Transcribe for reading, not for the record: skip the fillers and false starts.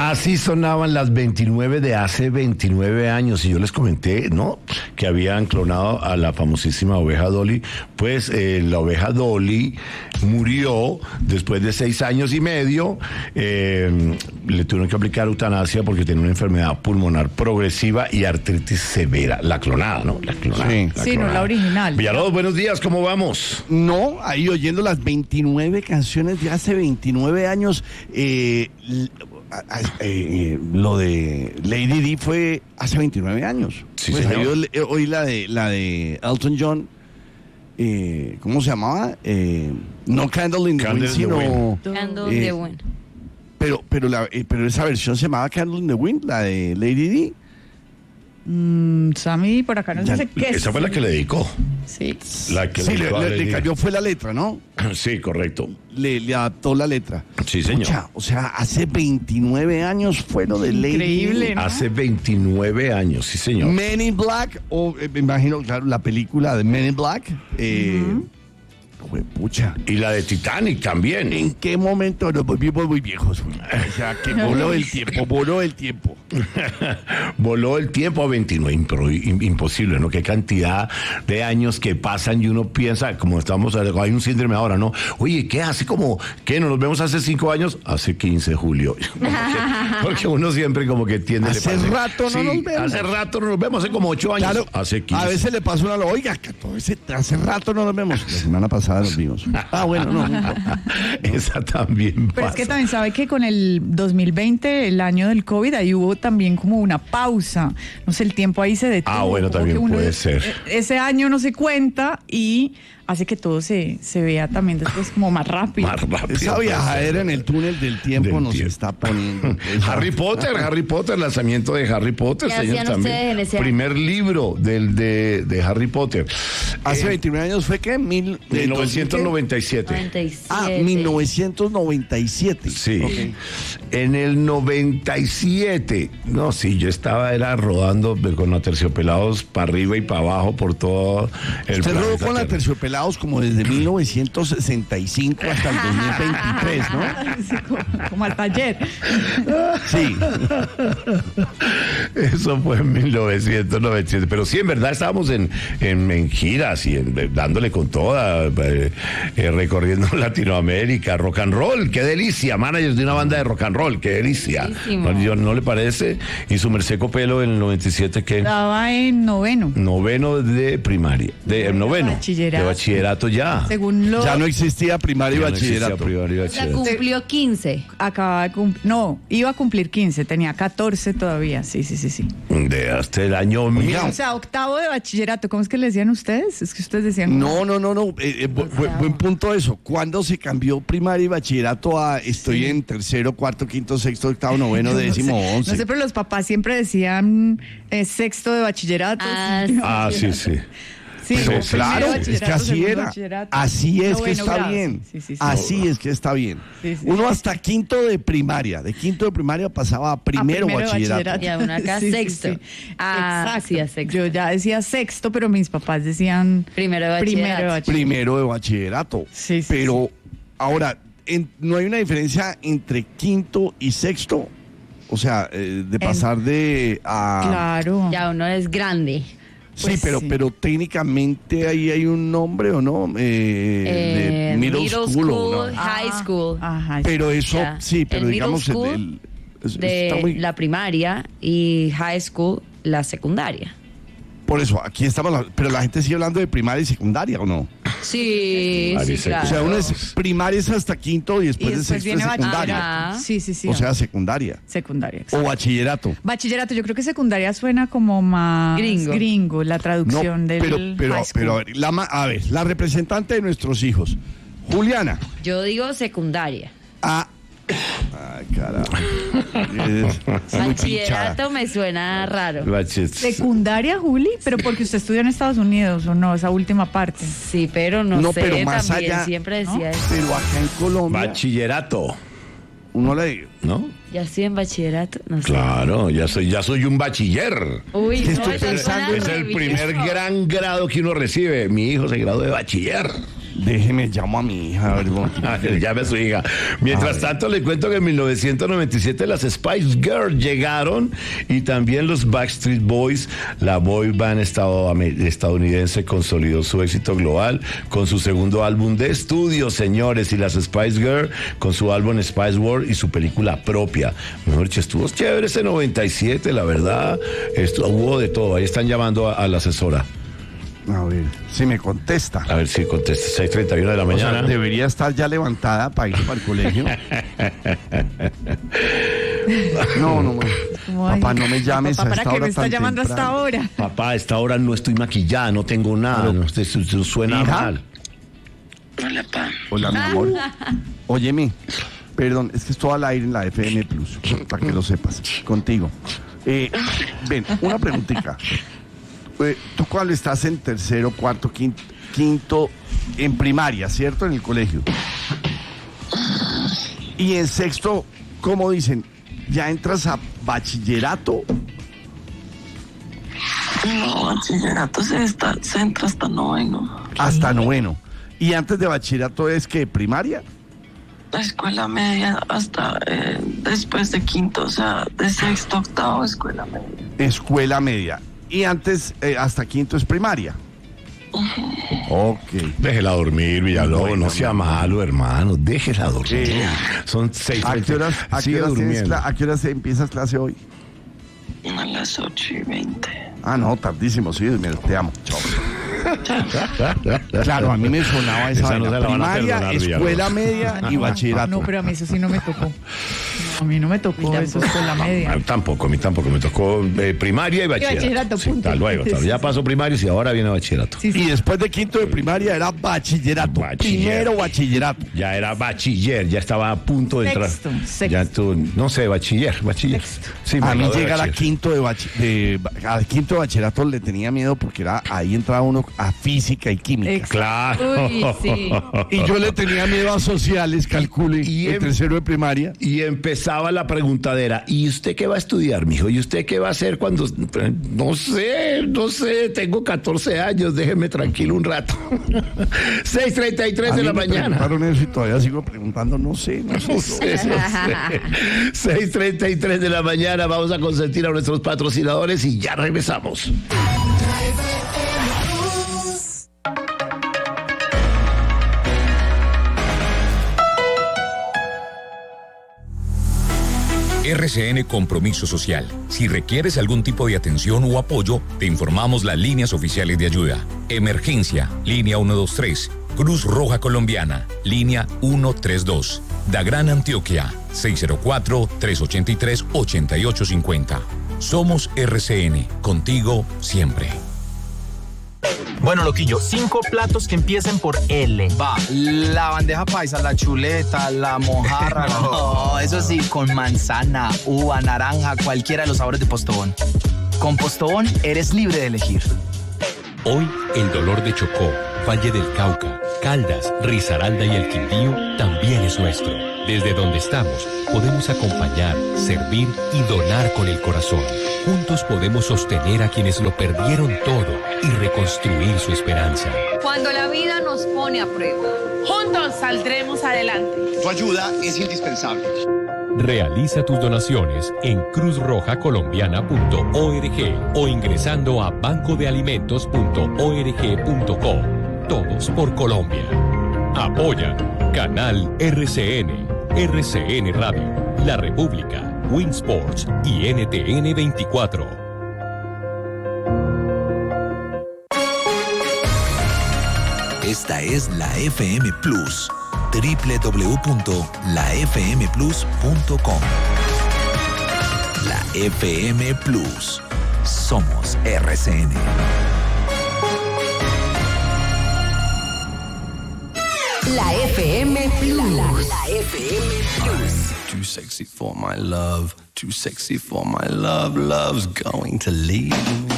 Así sonaban las 29 de hace 29 años y yo les comenté, ¿no?, que habían clonado a la famosísima oveja Dolly. Pues la oveja Dolly murió después de 6 años y medio. Le tuvieron que aplicar eutanasia porque tenía una enfermedad pulmonar progresiva y artritis severa. La clonada, ¿no? La clonada. Sí, no la original. Villalobos, buenos días, ¿cómo vamos? No, ahí oyendo las 29 canciones de hace 29 años. Lo de Lady Di fue hace 29 años. Sí, pues señor. ahí oí la de Elton John. ¿Cómo se llamaba? No Candle in the Candle Wind, in the sino... Candle in the Wind. Pero esa versión se llamaba Candle in the Wind, la de Lady Di. Sammy, por acá no sé qué es. Esa fue la que le dedicó. Sí. La que Sí, dedicó a le Lady. cambió fue la letra, ¿no? Sí, correcto. Le adaptó la letra. Sí, señor. Pucha, o sea, hace 29 años fue lo de Lady Di. Increíble, ¿no? Hace 29 años, sí, señor. Men in Black, o me imagino, claro, la película de Men in Black. Pucha. Y la de Titanic también. ¿En qué momento nos volvimos muy viejos? O sea, que voló el tiempo. Voló el tiempo a 29, imposible, ¿no? Qué cantidad de años que pasan y uno piensa, como estamos, hay un síndrome ahora, ¿no? Oye, ¿qué? Hace como, ¿qué? ¿Nos vemos hace 5 años? Hace 15 de julio. Porque uno siempre como que tiende... Hace rato no nos vemos. Hace rato no nos vemos, hace como 8 años. Claro, hace 15. a veces le pasa una, oiga, que hace rato no nos vemos. La semana pasada nos vimos. Bueno, no. Esa también Pero pasa. es que también sabe que con el 2020, el año del COVID, ahí hubo también como una pausa. No sé, el tiempo ahí se detuvo. Bueno, como también que uno puede ser. Ese año no se cuenta y hace que todo se vea también después como más rápido. Más rápido. Esa viajadera en el túnel del tiempo nos está poniendo. Harry Potter, lanzamiento de Harry Potter, ¿Qué señor, hacían ustedes en también. ese año? Primer libro de Harry Potter. Hace 29 años fue que 1997. 97. 1997. Sí. Okay. En el 97, no, sí, yo era rodando con Aterciopelados para arriba y para abajo por todo el Usted rodó planeta con la Tierra. Terciopelados como desde 1965 hasta el 2023, ¿no? Sí, como al taller. Sí. Eso fue en 1997. Pero sí, en verdad estábamos en giras y dándole con toda, recorriendo Latinoamérica, rock and roll, qué delicia, managers de una banda de rock and roll, qué delicia. ¿No le parece? Y su merced Copelo en el 97, ¿qué? Estaba en noveno. Noveno de primaria, noveno Bachillerato. de bachillerato ya. Según lo... Ya no existía primaria y Ya no existía bachillerato. primaria y O sea, bachillerato. cumplió 15. Acababa de cumplir... No, iba a cumplir 15, tenía 14 todavía. Sí. De hasta el año Oiga, O sea, octavo de bachillerato. ¿Cómo es que le decían ustedes? Es que ustedes decían... No. Buen punto eso. ¿Cuándo se cambió primaria y bachillerato a estoy en tercero, cuarto, quinto, sexto, octavo, noveno, décimo, once? No sé, pero los papás siempre decían sexto de bachillerato. Sí. Sí, Pero primero claro, es que bachillerato, así segundo era. bachillerato, Así es que noveno está grado. bien. Sí. Así es que está bien. Sí. Uno hasta quinto de primaria. De quinto de primaria pasaba a primero bachillerato. Y a uno acá sexto. Exacto. Sí, a sexto. Yo ya decía sexto, pero mis papás decían Primero de bachillerato. Primero de bachillerato. Sí. Pero ahora, ¿no hay una diferencia entre quinto y sexto? O sea, de pasar de a... Claro. Ya uno es grande. Sí, Pues sí. pero técnicamente ahí hay un nombre, ¿o no? De middle school, ¿o no? high school. Ajá. Pero eso, Ya. sí, pero El digamos... middle school está De muy- la primaria y high school, la secundaria. Por eso, aquí estamos... Pero la gente sigue hablando de primaria y secundaria, ¿o no? Sí, Primaria y sí, claro. O sea, uno es primaria es hasta quinto y Y después de después sexto viene es secundaria. bachillerato. Sí. O sea, secundaria. secundaria. O exacto. bachillerato. Bachillerato, yo creo que secundaria suena como más Gringo. la No, traducción del pero high school. a ver, la representante de nuestros hijos, Juliana. Yo digo secundaria. Ay, carajo. Es muy pinchada. Bachillerato me suena raro. Secundaria, Juli, pero porque usted estudió en Estados Unidos o no, esa última parte. Sí, pero no sé, pero más también allá, siempre ¿no? decía eso. Pero acá en Colombia, Bachillerato, uno le... ¿no? Ya estoy en bachillerato, no sé. Claro, ya soy un bachiller. Uy, Estoy eso pensando suena Es el horrible. primer gran grado que uno recibe. Mi hijo se graduó de bachiller. Déjeme, llamo a mi hija. A ver, Llame a su hija. Mientras tanto, le cuento que en 1997 las Spice Girls llegaron y también los Backstreet Boys, la boy band estadounidense, consolidó su éxito global con su segundo álbum de estudio, señores, y las Spice Girls con su álbum Spice World y su película propia. Mejor dicho, estuvo chévere ese 97, la verdad. Hubo de todo. Ahí están llamando a la asesora. A ver, si me contesta. A ver si contesta. 6:31 de la mañana. O sea, debería estar ya levantada para ir para el colegio. No. Papá, no me llames papá, a esta hora. ¿para qué me está tan llamando temprano? hasta ahora? Papá, a esta hora no estoy maquillada, no tengo nada. No, eso suena ¿Hija? mal. Hola, pa. Hola, mi amor. Óyeme, perdón, es que estoy al aire en la FM Plus, para que lo sepas, contigo. Ven, una preguntita. ¿Tú cuál estás en tercero, cuarto, quinto, en primaria, cierto? En el colegio. Y en sexto, ¿cómo dicen? ¿Ya entras a bachillerato? No, bachillerato se entra hasta noveno. Hasta noveno. ¿Y antes de bachillerato es que primaria? La escuela media hasta después de quinto, o sea, de sexto, octavo, escuela media. Escuela media. Y antes, hasta quinto es primaria. Ok. Déjela dormir, Villalobos, no sea malo, hermano. Déjela dormir. Son 6:30. ¿A qué horas empiezas clase hoy? A las 8:20. Ah, no, tardísimo, sí, mira, te amo. Chao. Claro, a mí me sonaba esa no se la van a primaria, perdonar, escuela media y bachillerato. No, pero a mí eso sí no me tocó. No, a mí no me tocó eso, escuela media. A mí tampoco. Me tocó primaria y bachillerato. bachillerato, Sí, punto. luego. Ya pasó primaria y ahora viene bachillerato. Sí, sí. Y después de quinto de primaria era bachillerato. Primero bachillerato. Ya era bachiller, ya estaba a punto de entrar. Sexto. Ya tú, no sé, bachiller. Sí, A mí gradué de llegar a bachiller. quinto a quinto de bachillerato le tenía miedo porque ahí entraba uno a física y química. Claro. Uy, sí. Y yo le tenía miedo a sociales, calcule, Y en tercero de primaria. Y empezaba la preguntadera, ¿y usted qué va a estudiar, mijo? ¿Y usted qué va a hacer cuando...? No sé, tengo 14 años, déjeme tranquilo un rato. 6:33 de la mañana. Preguntaron eso y todavía sigo preguntando, no sé. 6:33 de la mañana, vamos a consentir a nuestros patrocinadores y ya regresamos. RCN Compromiso Social. Si requieres algún tipo de atención o apoyo, te informamos las líneas oficiales de ayuda. Emergencia, línea 123. Cruz Roja Colombiana, línea 132. Da Gran Antioquia, 604-383-8850. Somos RCN, contigo siempre. Bueno, loquillo, 5 platos que empiecen por L. Va, la bandeja paisa, la chuleta, la mojarra. No, eso sí, con manzana, uva, naranja, cualquiera de los sabores de Postobón. Con Postobón eres libre de elegir. Hoy, el dolor de Chocó, Valle del Cauca, Caldas, Risaralda y el Quindío también es nuestro. Desde donde estamos, podemos acompañar, servir y donar con el corazón. Juntos podemos sostener a quienes lo perdieron todo y reconstruir su esperanza. Cuando la vida nos pone a prueba, juntos saldremos adelante. Tu ayuda es indispensable. Realiza tus donaciones en cruzrojacolombiana.org o ingresando a bancodealimentos.org.co. Todos por Colombia. Apoya Canal RCN, RCN Radio, La República, Winsports y NTN 24. Esta es la FM Plus, www.lafmplus.com. La FM Plus. Somos RCN. La FM Plus. La FM Plus. Too sexy for my love. Too sexy for my love. Love's going to leave me.